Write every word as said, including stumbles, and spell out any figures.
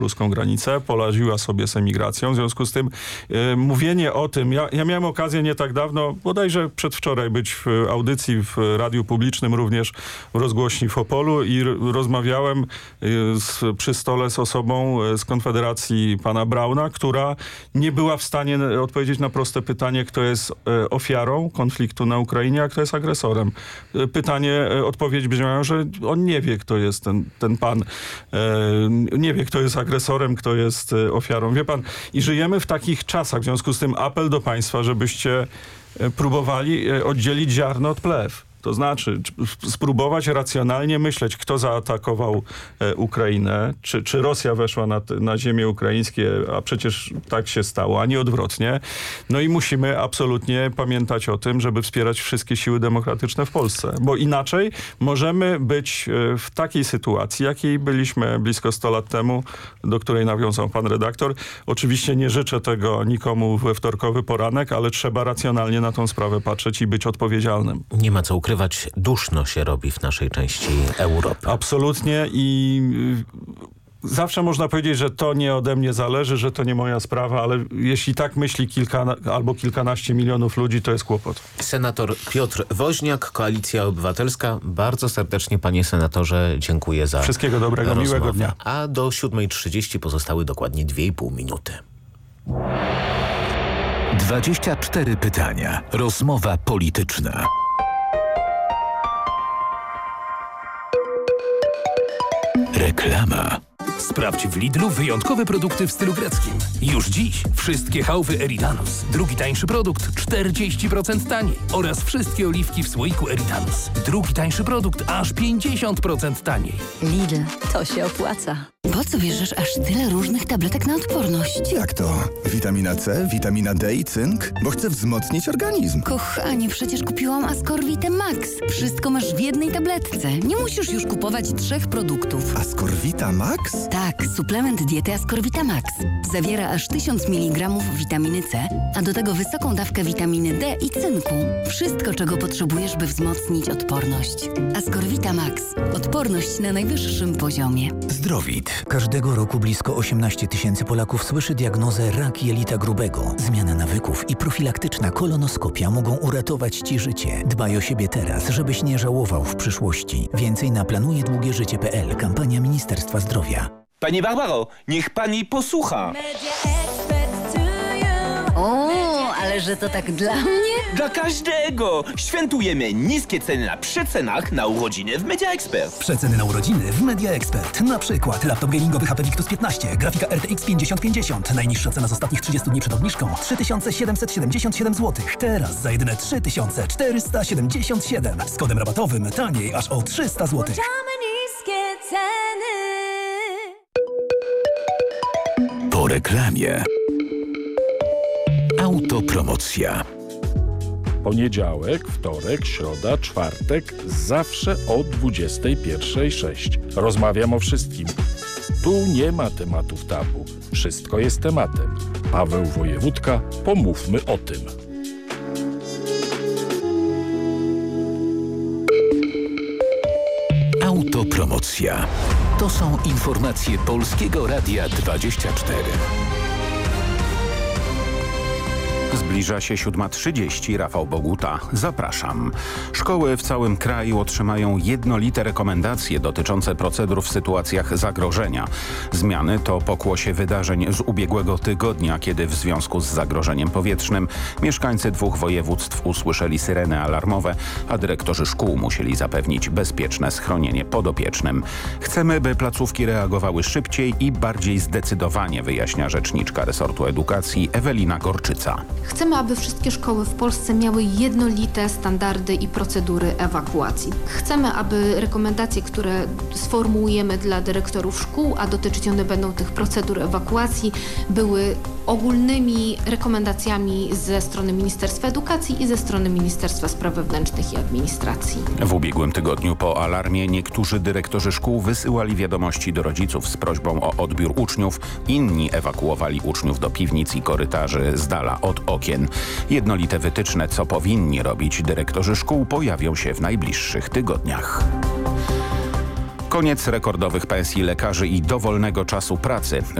ruską granicę, poradziła sobie z emigracją. W związku z tym y, mówienie o tym, ja, ja miałem okazję nie tak dawno, bodajże przedwczoraj być w audycji w Radiu Publicznym, również w rozgłośni w Opolu i r- rozmawiałem y, z, przy stole z osobą z Konfederacji pana Brauna, która nie była w stanie odpowiedzieć na proste pytanie, kto jest y, ofiarą konfliktu na Ukrainie, a kto jest agresorem. Y, pytanie, y, odpowiedź brzmiała, że on nie wie, kto jest ten, ten pan. Y, nie wie, kto jest agresorem. agresorem, kto jest ofiarą. Wie pan, i żyjemy w takich czasach, w związku z tym apel do państwa, żebyście próbowali oddzielić ziarno od plew. To znaczy spróbować racjonalnie myśleć, kto zaatakował e, Ukrainę, czy, czy Rosja weszła na, na ziemię ukraińskie, a przecież tak się stało, a nie odwrotnie. No i musimy absolutnie pamiętać o tym, żeby wspierać wszystkie siły demokratyczne w Polsce, bo inaczej możemy być e, w takiej sytuacji, jakiej byliśmy blisko sto lat temu, do której nawiązał pan redaktor. Oczywiście nie życzę tego nikomu we wtorkowy poranek, ale trzeba racjonalnie na tą sprawę patrzeć i być odpowiedzialnym. Nie ma co ukrywać. Duszno się robi w naszej części Europy. Absolutnie i zawsze można powiedzieć, że to nie ode mnie zależy, że to nie moja sprawa, ale jeśli tak myśli kilka albo kilkanaście milionów ludzi, to jest kłopot. Senator Piotr Woźniak, Koalicja Obywatelska. Bardzo serdecznie, panie senatorze, dziękuję za wszystkiego dobrego, rozmowę. Miłego dnia. A do siódmej trzydzieści pozostały dokładnie dwie i pół minuty. dwadzieścia cztery pytania. Rozmowa polityczna. Reklama. Sprawdź w Lidlu wyjątkowe produkty w stylu greckim. Już dziś wszystkie chałwy Eridanus. Drugi tańszy produkt czterdzieści procent taniej. Oraz wszystkie oliwki w słoiku Eridanus. Drugi tańszy produkt aż pięćdziesiąt procent taniej. Lidl, to się opłaca. Po co bierzesz aż tyle różnych tabletek na odporność? Jak to? Witamina C, witamina D i cynk? Bo chcę wzmocnić organizm. Kochanie, przecież kupiłam Ascorvite Max. Wszystko masz w jednej tabletce. Nie musisz już kupować trzech produktów. Ascorvita Max? Tak, suplement diety Ascorvita Max. Zawiera aż tysiąc miligramów witaminy C, a do tego wysoką dawkę witaminy D i cynku. Wszystko, czego potrzebujesz, by wzmocnić odporność. Ascorvita Max. Odporność na najwyższym poziomie. Zdrowit. Każdego roku blisko osiemnaście tysięcy Polaków słyszy diagnozę rak jelita grubego. Zmiana nawyków i profilaktyczna kolonoskopia mogą uratować ci życie. Dbaj o siebie teraz, żebyś nie żałował w przyszłości. Więcej na planuje długie życie kropka p l. Kampania Ministerstwa Zdrowia. Pani Barbaro, niech pani posłucha. O, ale że to tak dla mnie? Dla każdego! Świętujemy niskie ceny na przecenach na urodziny w Media Expert. Przeceny na urodziny w Media Expert. Na przykład laptop gamingowy H P Victus piętnaście, grafika R T X pięćdziesiąt pięćdziesiąt. Najniższa cena z ostatnich trzydziestu dni przed obniżką trzy tysiące siedemset siedemdziesiąt siedem złotych. Teraz za jedyne trzy tysiące czterysta siedemdziesiąt siedem. Z kodem rabatowym taniej aż o trzysta złotych. niskie ceny. Po reklamie. Autopromocja. Poniedziałek, wtorek, środa, czwartek, zawsze o dwudziestej pierwszej sześć. Rozmawiam o wszystkim. Tu nie ma tematów tabu. Wszystko jest tematem. Paweł Wojewódka, pomówmy o tym. Autopromocja. To są informacje Polskiego Radia dwadzieścia cztery. Zbliża się siódma trzydzieści. Rafał Boguta. Zapraszam. Szkoły w całym kraju otrzymają jednolite rekomendacje dotyczące procedur w sytuacjach zagrożenia. Zmiany to pokłosie wydarzeń z ubiegłego tygodnia, kiedy w związku z zagrożeniem powietrznym mieszkańcy dwóch województw usłyszeli syreny alarmowe, a dyrektorzy szkół musieli zapewnić bezpieczne schronienie podopiecznym. Chcemy, by placówki reagowały szybciej i bardziej zdecydowanie, wyjaśnia rzeczniczka resortu edukacji Ewelina Gorczyca. Chcemy, aby wszystkie szkoły w Polsce miały jednolite standardy i procedury ewakuacji. Chcemy, aby rekomendacje, które sformułujemy dla dyrektorów szkół, a dotyczyć one będą tych procedur ewakuacji, były ogólnymi rekomendacjami ze strony Ministerstwa Edukacji i ze strony Ministerstwa Spraw Wewnętrznych i Administracji. W ubiegłym tygodniu po alarmie niektórzy dyrektorzy szkół wysyłali wiadomości do rodziców z prośbą o odbiór uczniów, inni ewakuowali uczniów do piwnic i korytarzy z dala od okien. Jednolite wytyczne, co powinni robić dyrektorzy szkół, pojawią się w najbliższych tygodniach. Koniec rekordowych pensji lekarzy i dowolnego czasu pracy.